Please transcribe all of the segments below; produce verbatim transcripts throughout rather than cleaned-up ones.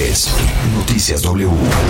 es Noticias W.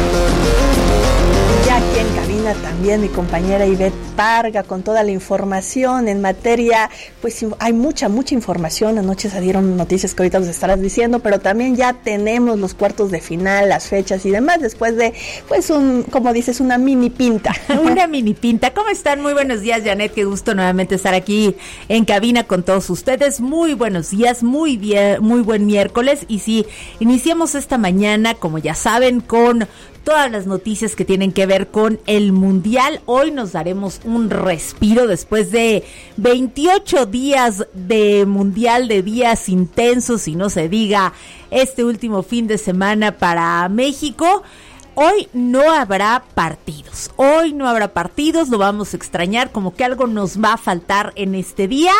Ya aquí en cabina también mi compañera Ivette Parga con toda la información en materia, pues hay mucha, mucha información. Anoche se dieron noticias que ahorita nos estarás diciendo, pero también ya tenemos los cuartos de final, las fechas y demás, después de, pues, un, como dices, una mini pinta. Una mini pinta. ¿Cómo están? Muy buenos días, Janet. Qué gusto nuevamente estar aquí en cabina con todos ustedes. Muy buenos días, muy bien, muy buen miércoles. Y sí, iniciamos esta mañana, como ya saben, con todas las noticias que tienen que ver con el Mundial. Hoy nos daremos un respiro después de veintiocho días de Mundial, de días intensos, y no se diga este último fin de semana para México. Hoy no habrá partidos, hoy no habrá partidos, lo vamos a extrañar, como que algo nos va a faltar en este día.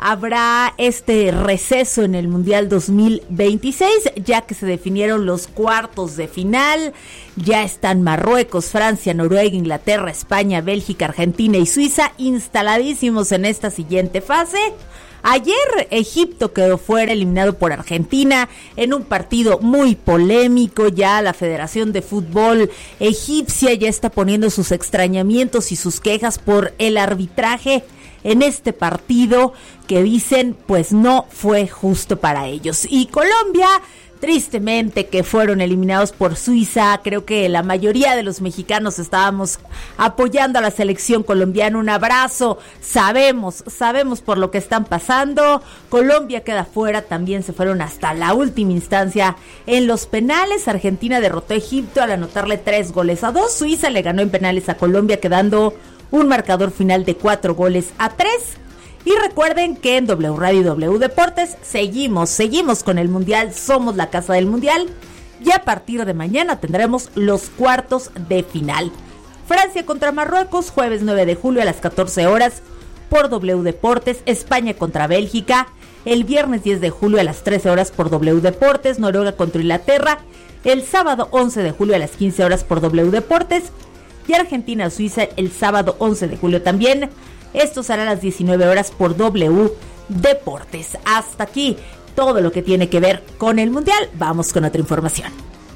Habrá este receso en el Mundial dos mil veintiséis, ya que se definieron los cuartos de final. Ya están Marruecos, Francia, Noruega, Inglaterra, España, Bélgica, Argentina y Suiza instaladísimos en esta siguiente fase. Ayer Egipto quedó fuera, eliminado por Argentina en un partido muy polémico. Ya la Federación de Fútbol egipcia ya está poniendo sus extrañamientos y sus quejas por el arbitraje en este partido, que dicen pues no fue justo para ellos. Y Colombia, tristemente, que fueron eliminados por Suiza. Creo que la mayoría de los mexicanos estábamos apoyando a la selección colombiana. Un abrazo. Sabemos, sabemos por lo que están pasando. Colombia queda fuera, también se fueron hasta la última instancia en los penales. Argentina derrotó a Egipto al anotarle tres goles a dos. Suiza le ganó en penales a Colombia, quedando un marcador final de cuatro goles a tres. Y recuerden que en W Radio y W Deportes seguimos, seguimos con el Mundial, somos la casa del Mundial, y a partir de mañana tendremos los cuartos de final. Francia contra Marruecos, jueves nueve de julio a las catorce horas por W Deportes. España contra Bélgica, el viernes diez de julio a las trece horas por W Deportes. Noruega contra Inglaterra, el sábado once de julio a las quince horas por W Deportes. Y Argentina-Suiza el sábado once de julio también. Esto será a las diecinueve horas por W Deportes. Hasta aquí todo lo que tiene que ver con el Mundial. Vamos con otra información.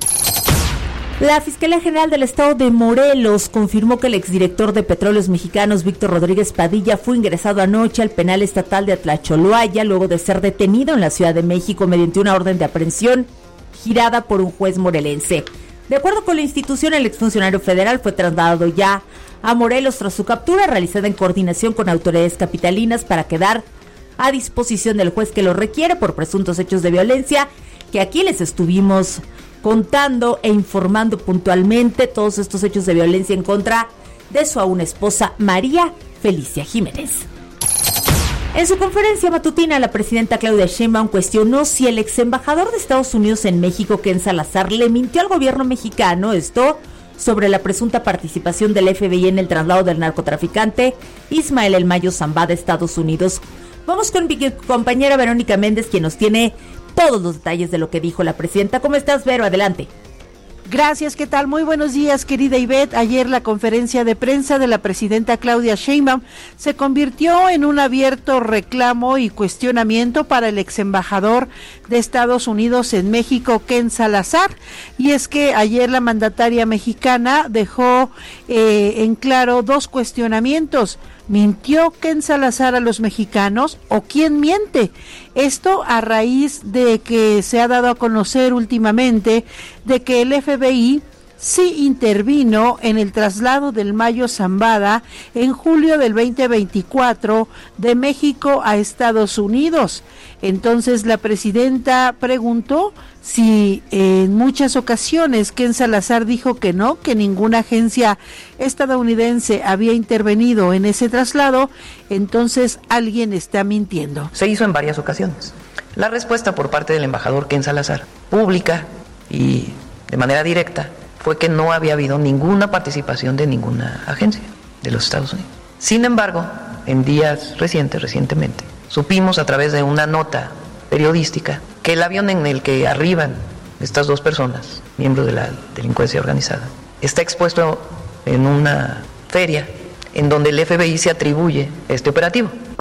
La Fiscalía General del Estado de Morelos confirmó que el exdirector de Petróleos Mexicanos, Víctor Rodríguez Padilla, fue ingresado anoche al penal estatal de Atlacholoaya luego de ser detenido en la Ciudad de México mediante una orden de aprehensión girada por un juez morelense. De acuerdo con la institución, el exfuncionario federal fue trasladado ya a Morelos tras su captura, realizada en coordinación con autoridades capitalinas, para quedar a disposición del juez que lo requiere por presuntos hechos de violencia, que aquí les estuvimos contando e informando puntualmente. Todos estos hechos de violencia en contra de su aún esposa María Felicia Jiménez. En su conferencia matutina, la presidenta Claudia Sheinbaum cuestionó si el ex embajador de Estados Unidos en México, Ken Salazar, le mintió al gobierno mexicano, esto sobre la presunta participación del F B I en el traslado del narcotraficante Ismael El Mayo Zambada de Estados Unidos. Vamos con mi compañera Verónica Méndez, quien nos tiene todos los detalles de lo que dijo la presidenta. ¿Cómo estás, Vero? Adelante. Gracias, ¿qué tal? Muy buenos días, querida Ivette. Ayer la conferencia de prensa de la presidenta Claudia Sheinbaum se convirtió en un abierto reclamo y cuestionamiento para el ex embajador de Estados Unidos en México, Ken Salazar. Y es que ayer la mandataria mexicana dejó eh, en claro dos cuestionamientos. ¿Mintió Ken Salazar a los mexicanos o quién miente? Esto a raíz de que se ha dado a conocer últimamente de que el F B I sí intervino en el traslado del Mayo Zambada en julio del veinte veinticuatro de México a Estados Unidos. Entonces la presidenta preguntó si en muchas ocasiones Ken Salazar dijo que no, que ninguna agencia estadounidense había intervenido en ese traslado. Entonces alguien está mintiendo. Se hizo en varias ocasiones. La respuesta por parte del embajador Ken Salazar, pública y de manera directa, fue que no había habido ninguna participación de ninguna agencia de los Estados Unidos. Sin embargo, en días recientes, recientemente, supimos a través de una nota periodística que el avión en el que arriban estas dos personas, miembros de la delincuencia organizada, está expuesto en una feria en donde el F B I se atribuye este operativo.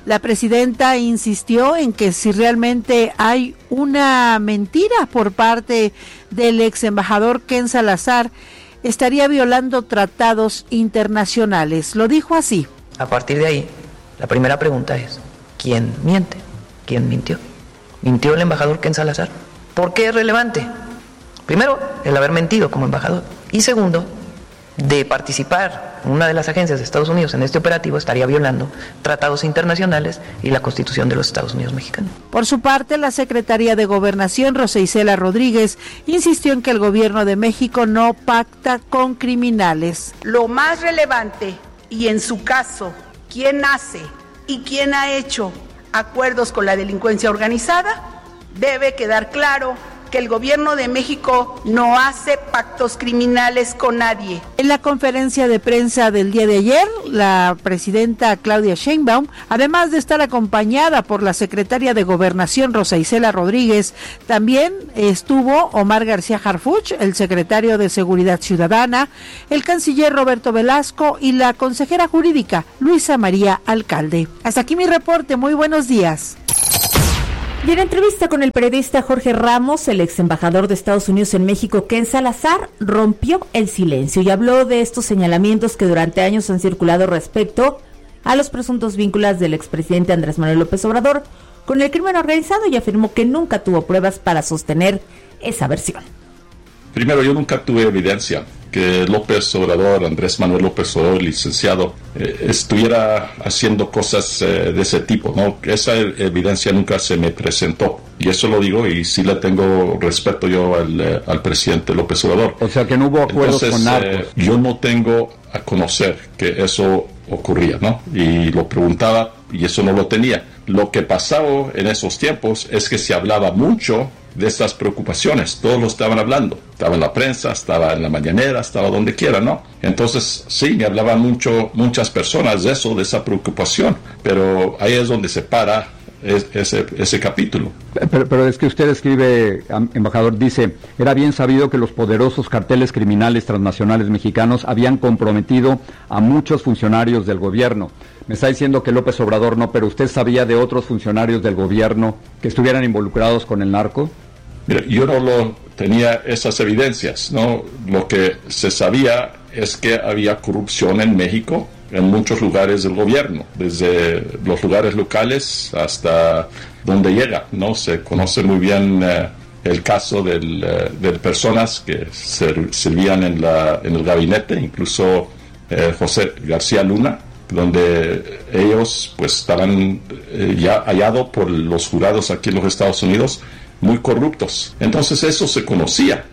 La presidenta insistió en que si realmente hay una mentira por parte del ex embajador Ken Salazar, estaría violando tratados internacionales. Lo dijo así. A partir de ahí, la primera pregunta es, ¿quién miente? ¿Quién mintió? ¿Mintió el embajador Ken Salazar? ¿Por qué es relevante? Primero, el haber mentido como embajador. Y segundo, de participar en una de las agencias de Estados Unidos en este operativo estaría violando tratados internacionales y la Constitución de los Estados Unidos mexicanos. Por su parte, la secretaria de Gobernación, Rosa Isela Rodríguez, insistió en que el gobierno de México no pacta con criminales. Lo más relevante, y en su caso, quién hace y quién ha hecho acuerdos con la delincuencia organizada, debe quedar claro que el gobierno de México no hace pactos criminales con nadie. En la conferencia de prensa del día de ayer, la presidenta Claudia Sheinbaum, además de estar acompañada por la secretaria de Gobernación Rosa Isela Rodríguez, también estuvo Omar García Harfuch, el secretario de Seguridad Ciudadana, el canciller Roberto Velasco y la consejera jurídica Luisa María Alcalde. Hasta aquí mi reporte, muy buenos días. Y en entrevista con el periodista Jorge Ramos, el ex embajador de Estados Unidos en México, Ken Salazar, rompió el silencio y habló de estos señalamientos que durante años han circulado respecto a los presuntos vínculos del expresidente Andrés Manuel López Obrador con el crimen organizado y afirmó que nunca tuvo pruebas para sostener esa versión. Primero, yo nunca tuve evidencia que López Obrador, Andrés Manuel López Obrador, licenciado, eh, estuviera haciendo cosas eh, de ese tipo, ¿no? Esa evidencia nunca se me presentó. Y eso lo digo, y sí le tengo respeto yo al, eh, al presidente López Obrador. O sea, que no hubo acuerdos. Entonces, con narcos. Eh, yo no tengo a conocer que eso ocurría, ¿no? Y lo preguntaba, y eso no lo tenía. Lo que pasaba en esos tiempos es que se hablaba mucho de estas preocupaciones, todos lo estaban hablando, estaba en la prensa, estaba en la mañanera, estaba donde quiera, ¿no? Entonces, sí, me hablaban mucho, muchas personas de eso, de esa preocupación, pero ahí es donde se para es, ese, ese capítulo. Pero, pero es que usted escribe, embajador, dice, era bien sabido que los poderosos carteles criminales transnacionales mexicanos habían comprometido a muchos funcionarios del gobierno. Me está diciendo que López Obrador no, pero ¿usted sabía de otros funcionarios del gobierno que estuvieran involucrados con el narco? Mira, yo no lo tenía esas evidencias, ¿no? Lo que se sabía es que había corrupción en México, en muchos lugares del gobierno, desde los lugares locales hasta donde llega, ¿no? Se conoce muy bien eh, el caso del, eh, de personas que ser, servían en, la, en el gabinete, incluso eh, José García Luna, donde ellos pues estaban eh, ya hallados por los jurados aquí en los Estados Unidos muy corruptos. Entonces eso se conocía.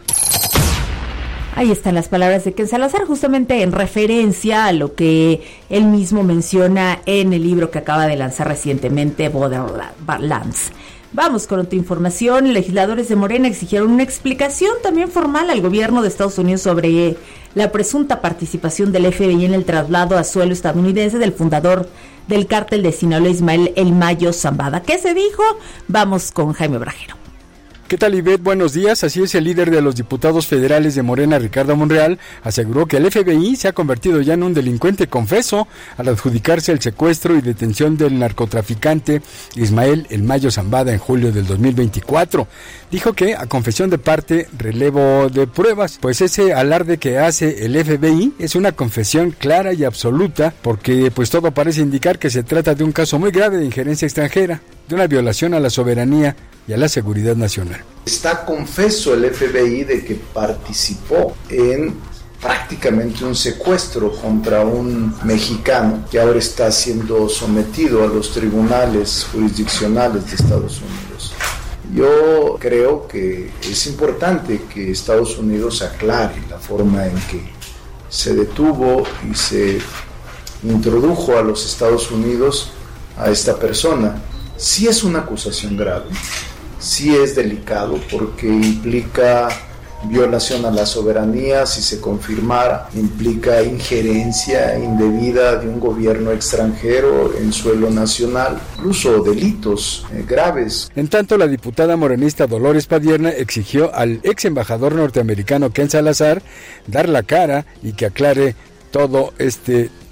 Ahí están las palabras de Ken Salazar, justamente en referencia a lo que él mismo menciona en el libro que acaba de lanzar recientemente, Borderlands. Vamos con otra información. Legisladores de Morena exigieron una explicación también formal al gobierno de Estados Unidos sobre la presunta participación del F B I en el traslado a suelo estadounidense del fundador del cártel de Sinaloa, Ismael El Mayo Zambada. ¿Qué se dijo? Vamos con Jaime Brajero. ¿Qué tal, Ivette? Buenos días. Así es, el líder de los diputados federales de Morena, Ricardo Monreal, aseguró que el F B I se ha convertido ya en un delincuente confeso al adjudicarse el secuestro y detención del narcotraficante Ismael El Mayo Zambada en julio del dos mil veinticuatro. Dijo que, a confesión de parte, relevo de pruebas, pues ese alarde que hace el F B I es una confesión clara y absoluta, porque pues todo parece indicar que se trata de un caso muy grave de injerencia extranjera, de una violación a la soberanía y a la seguridad nacional. Está confeso el F B I de que participó en prácticamente un secuestro contra un mexicano que ahora está siendo sometido a los tribunales jurisdiccionales de Estados Unidos. Yo creo que es importante que Estados Unidos aclare la forma en que se detuvo y se introdujo a los Estados Unidos a esta persona. Sí es una acusación grave, sí es delicado porque implica violación a la soberanía, si se confirmara, implica injerencia indebida de un gobierno extranjero en suelo nacional, incluso delitos eh, graves. En tanto, la diputada morenista Dolores Padierna exigió al ex embajador norteamericano Ken Salazar dar la cara y que aclare todo este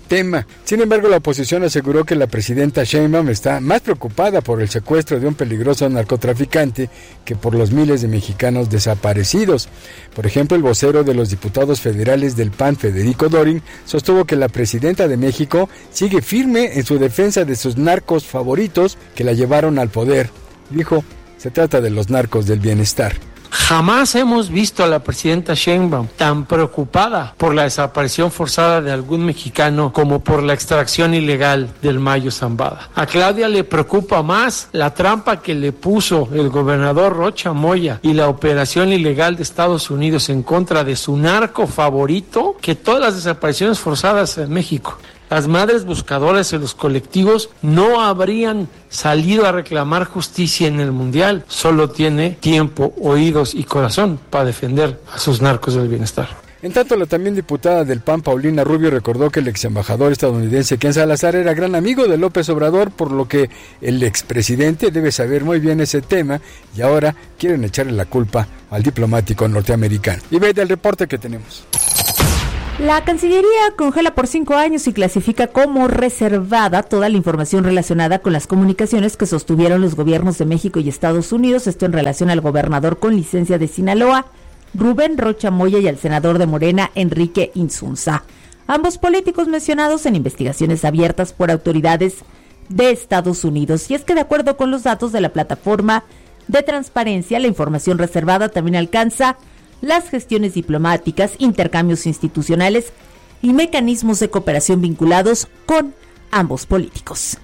tema. Sin embargo, la oposición aseguró que la presidenta Sheinbaum está más preocupada por el secuestro de un peligroso narcotraficante que por los miles de mexicanos desaparecidos. Por ejemplo, el vocero de los diputados federales del P A N, Federico Dorin, sostuvo que la presidenta de México sigue firme en su defensa de sus narcos favoritos que la llevaron al poder. Dijo, se trata de los narcos del bienestar. Jamás hemos visto a la presidenta Sheinbaum tan preocupada por la desaparición forzada de algún mexicano como por la extracción ilegal del Mayo Zambada. A Claudia le preocupa más la trampa que le puso el gobernador Rocha Moya y la operación ilegal de Estados Unidos en contra de su narco favorito que todas las desapariciones forzadas en México. Las madres buscadoras de los colectivos no habrían salido a reclamar justicia en el Mundial. Solo tiene tiempo, oídos y corazón para defender a sus narcos del bienestar. En tanto, la también diputada del P A N, Paulina Rubio, recordó que el ex embajador estadounidense Ken Salazar era gran amigo de López Obrador, por lo que el expresidente debe saber muy bien ese tema y ahora quieren echarle la culpa al diplomático norteamericano. Y ve del reporte que tenemos. La Cancillería congela por cinco años y clasifica como reservada toda la información relacionada con las comunicaciones que sostuvieron los gobiernos de México y Estados Unidos, esto en relación al gobernador con licencia de Sinaloa, Rubén Rocha Moya, y al senador de Morena, Enrique Insunza, ambos políticos mencionados en investigaciones abiertas por autoridades de Estados Unidos. Y es que de acuerdo con los datos de la plataforma de transparencia, la información reservada también alcanza las gestiones diplomáticas, intercambios institucionales y mecanismos de cooperación vinculados con ambos políticos.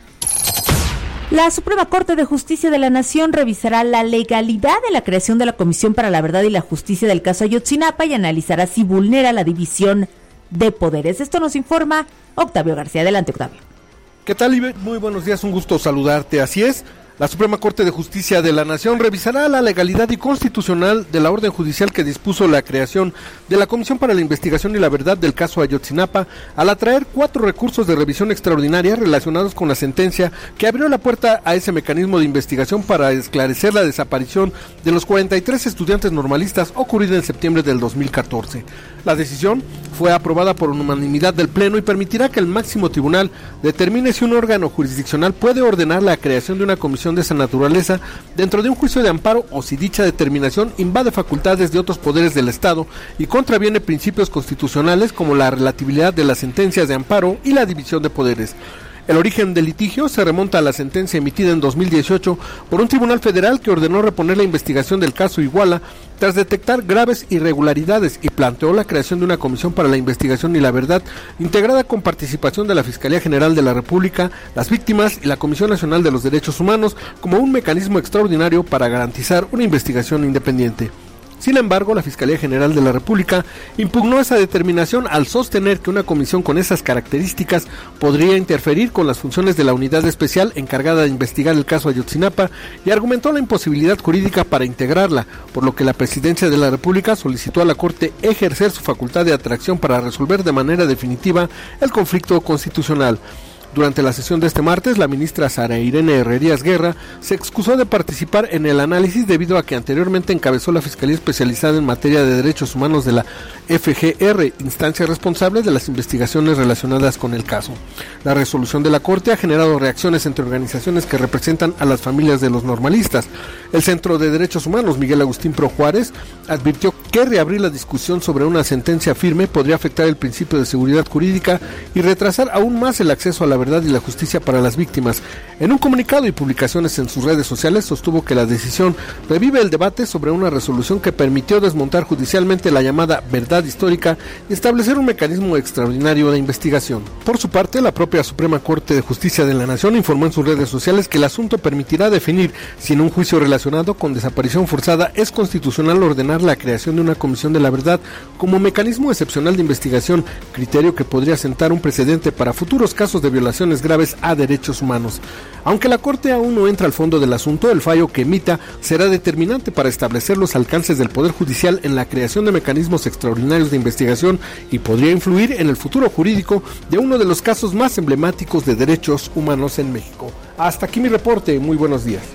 La Suprema Corte de Justicia de la Nación revisará la legalidad de la creación de la Comisión para la Verdad y la Justicia del caso Ayotzinapa y analizará si vulnera la división de poderes. Esto nos informa Octavio García. Adelante, Octavio. ¿Qué tal, Ivette? Muy buenos días, un gusto saludarte. Así es. La Suprema Corte de Justicia de la Nación revisará la legalidad y constitucional de la orden judicial que dispuso la creación de la Comisión para la Investigación y la Verdad del caso Ayotzinapa, al atraer cuatro recursos de revisión extraordinaria relacionados con la sentencia que abrió la puerta a ese mecanismo de investigación para esclarecer la desaparición de los cuarenta y tres estudiantes normalistas ocurrida en septiembre del dos mil catorce. La decisión fue aprobada por unanimidad del Pleno y permitirá que el máximo tribunal determine si un órgano jurisdiccional puede ordenar la creación de una comisión de esa naturaleza dentro de un juicio de amparo o si dicha determinación invade facultades de otros poderes del Estado y contraviene principios constitucionales como la relatividad de las sentencias de amparo y la división de poderes. El origen del litigio se remonta a la sentencia emitida en dos mil dieciocho por un tribunal federal que ordenó reponer la investigación del caso Iguala tras detectar graves irregularidades y planteó la creación de una comisión para la investigación y la verdad integrada con participación de la Fiscalía General de la República, las víctimas y la Comisión Nacional de los Derechos Humanos como un mecanismo extraordinario para garantizar una investigación independiente. Sin embargo, la Fiscalía General de la República impugnó esa determinación al sostener que una comisión con esas características podría interferir con las funciones de la unidad especial encargada de investigar el caso Ayotzinapa y argumentó la imposibilidad jurídica para integrarla, por lo que la Presidencia de la República solicitó a la Corte ejercer su facultad de atracción para resolver de manera definitiva el conflicto constitucional. Durante la sesión de este martes, la ministra Sara Irene Herrerías Guerra se excusó de participar en el análisis debido a que anteriormente encabezó la Fiscalía Especializada en Materia de Derechos Humanos de la F G R, instancia responsable de las investigaciones relacionadas con el caso. La resolución de la Corte ha generado reacciones entre organizaciones que representan a las familias de los normalistas. El Centro de Derechos Humanos, Miguel Agustín Pro Juárez, advirtió que reabrir la discusión sobre una sentencia firme podría afectar el principio de seguridad jurídica y retrasar aún más el acceso a la verdad y la justicia para las víctimas. En un comunicado y publicaciones en sus redes sociales sostuvo que la decisión revive el debate sobre una resolución que permitió desmontar judicialmente la llamada verdad histórica y establecer un mecanismo extraordinario de investigación. Por su parte, la propia Suprema Corte de Justicia de la Nación informó en sus redes sociales que el asunto permitirá definir si en un juicio relacionado con desaparición forzada es constitucional ordenar la creación de una comisión de la verdad como mecanismo excepcional de investigación, criterio que podría sentar un precedente para futuros casos de violaciones graves a derechos humanos. Aunque la Corte aún no entra al fondo del asunto, el fallo que emita será determinante para establecer los alcances del Poder Judicial en la creación de mecanismos extraordinarios de investigación y podría influir en el futuro jurídico de uno de los casos más emblemáticos de derechos humanos en México. Hasta aquí mi reporte, muy buenos días.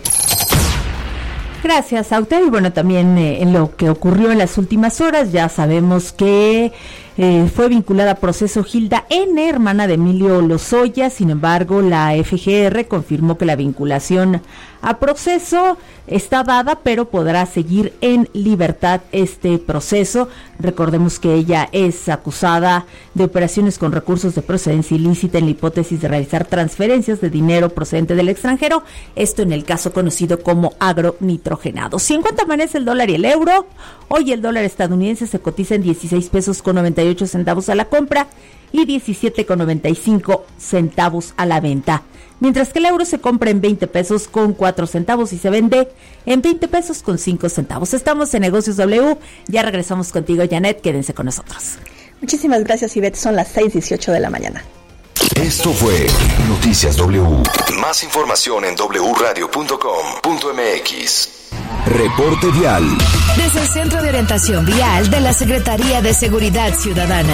Gracias a usted. Y bueno, también eh, en lo que ocurrió en las últimas horas, ya sabemos que Eh, fue vinculada a proceso Hilda N., hermana de Emilio Lozoya. Sin embargo, la F G R confirmó que la vinculación a proceso está dada, pero podrá seguir en libertad este proceso. Recordemos que ella es acusada de operaciones con recursos de procedencia ilícita en la hipótesis de realizar transferencias de dinero procedente del extranjero, esto en el caso conocido como agronitrogenado. ¿Y en cuánto amanece el dólar y el euro? Hoy el dólar estadounidense se cotiza en dieciséis pesos con noventa y ocho centavos a la compra y diecisiete con noventa y cinco centavos a la venta, mientras que el euro se compra en veinte pesos con cuatro centavos y se vende en veinte pesos con cinco centavos. Estamos en Negocios W, ya regresamos contigo, Janet, quédense con nosotros. Muchísimas gracias, Ivette, son las seis dieciocho de la mañana. Esto fue Noticias W. Más información en doble u radio punto com punto m x. Reporte vial. Desde el Centro de Orientación Vial de la Secretaría de Seguridad Ciudadana.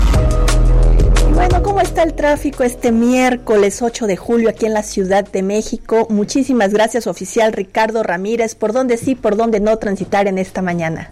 Bueno, ¿cómo está el tráfico este miércoles ocho de julio aquí en la Ciudad de México? Muchísimas gracias, oficial Ricardo Ramírez. ¿Por dónde sí, por dónde no transitar en esta mañana?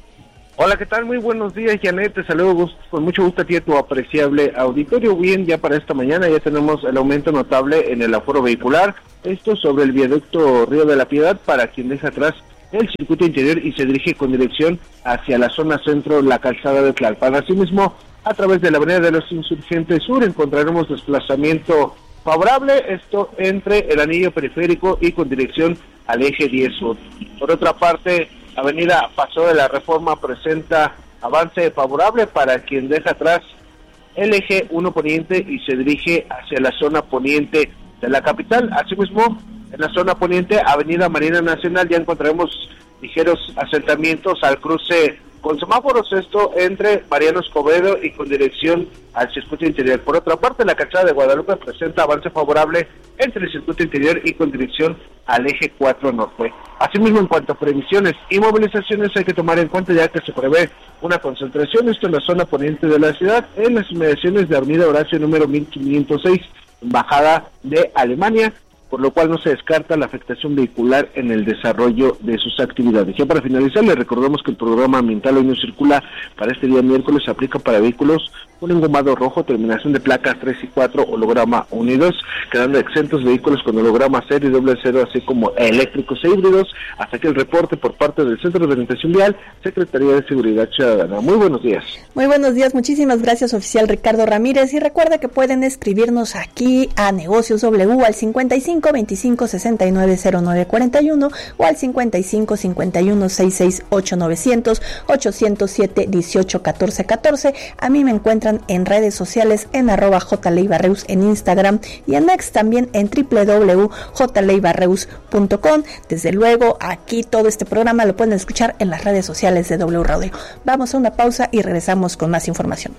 Hola, ¿qué tal? Muy buenos días, Janet. Te saludo con mucho gusto a ti y a tu apreciable auditorio. Bien, ya para esta mañana ya tenemos el aumento notable en el aforo vehicular. Esto sobre el viaducto Río de la Piedad para quien deja atrás el circuito interior y se dirige con dirección hacia la zona centro, la calzada de Tlalpan. Asimismo, a través de la avenida de los Insurgentes Sur encontraremos desplazamiento favorable, esto entre el anillo periférico y con dirección al eje diez Sur. Por otra parte, avenida Paso de la Reforma presenta avance favorable para quien deja atrás el eje uno poniente y se dirige hacia la zona poniente de la capital. Asimismo, en la zona poniente, avenida Marina Nacional, ya encontraremos ligeros asentamientos al cruce con semáforos, esto entre Mariano Escobedo y con dirección al circuito interior. Por otra parte, la calzada de Guadalupe presenta avance favorable entre el circuito interior y con dirección al eje cuatro norte. Asimismo, en cuanto a previsiones y movilizaciones, hay que tomar en cuenta ya que se prevé una concentración, esto en la zona poniente de la ciudad, en las inmediaciones de avenida Horacio número mil quinientos seis, embajada de Alemania, por lo cual no se descarta la afectación vehicular en el desarrollo de sus actividades. Ya para finalizar, les recordamos que el programa ambiental hoy no circula para este día miércoles, se aplica para vehículos con engomado rojo, terminación de placas tres y cuatro, holograma uno y dos, quedando exentos vehículos con holograma cero y doble cero, así como eléctricos e híbridos. Hasta aquí el reporte por parte del Centro de Orientación Vial, Secretaría de Seguridad Ciudadana. Muy buenos días. Muy buenos días, muchísimas gracias, oficial Ricardo Ramírez, y recuerda que pueden escribirnos aquí a Negocios W al cincuenta y cinco veinticinco sesenta y nueve cero nueve cuarenta y uno o al cincuenta y cinco cincuenta y uno sesenta y seis ocho novecientos ochocientos siete dieciocho catorce catorce. A mí me encuentran en redes sociales en arroba jleibarreus en Instagram y en X también en doble u doble u doble u punto j leibarreus punto com. Desde luego, aquí todo este programa lo pueden escuchar en las redes sociales de W Radio. Vamos a una pausa y regresamos con más información.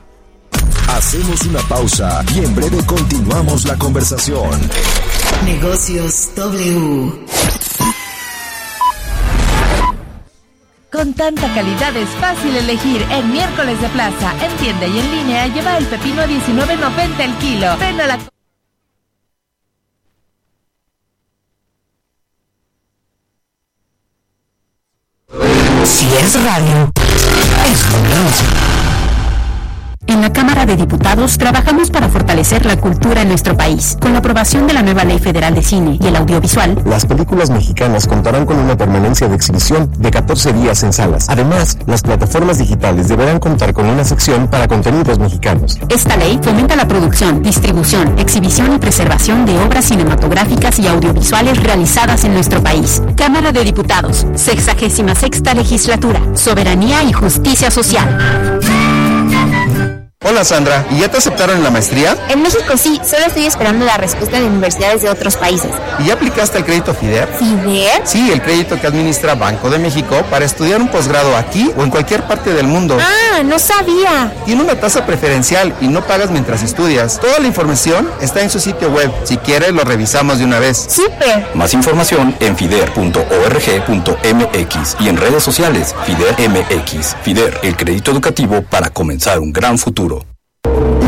Hacemos una pausa y en breve continuamos la conversación. Negocios W. Con tanta calidad es fácil elegir en Miércoles de Plaza, en tienda y en línea. Lleva el pepino a diecinueve noventa el kilo. Ven a la... Si es radio, es radio. En la Cámara de Diputados trabajamos para fortalecer la cultura en nuestro país. Con la aprobación de la nueva Ley Federal de Cine y el Audiovisual, las películas mexicanas contarán con una permanencia de exhibición de catorce días en salas. Además, las plataformas digitales deberán contar con una sección para contenidos mexicanos. Esta ley fomenta la producción, distribución, exhibición y preservación de obras cinematográficas y audiovisuales realizadas en nuestro país. Cámara de Diputados, sexagésima sexta legislatura, soberanía y justicia social. Hola Sandra, ¿y ya te aceptaron en la maestría? En México sí, solo estoy esperando la respuesta de universidades de otros países. ¿Y ya aplicaste al crédito FIDER? ¿FIDER? Sí, el crédito que administra Banco de México para estudiar un posgrado aquí o en cualquier parte del mundo. Ah, no sabía. Tiene una tasa preferencial y no pagas mientras estudias. Toda la información está en su sitio web. Si quieres, lo revisamos de una vez. ¡Súper! Más información en fider punto org punto m x y en redes sociales FIDER M X. FIDER, el crédito educativo para comenzar un gran futuro.